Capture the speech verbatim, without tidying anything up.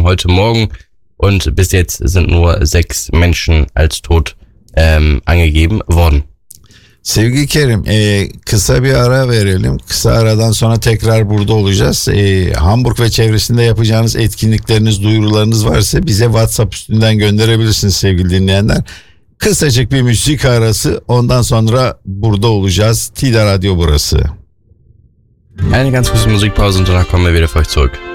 heute Morgen und bis jetzt sind nur sechs Menschen als tot ähm, angegeben worden. Sevgili Kerim, e, kısa bir ara verelim. Kısa aradan sonra tekrar burada olacağız. E, Hamburg ve çevresinde yapacağınız etkinlikleriniz, duyurularınız varsa bize WhatsApp üstünden gönderebilirsiniz sevgili dinleyenler. Kısacık bir müzik arası, ondan sonra burada olacağız. Tida Radyo burası. Eine ganz kurze Musikpause und danach kommen wir wieder für euch zurück.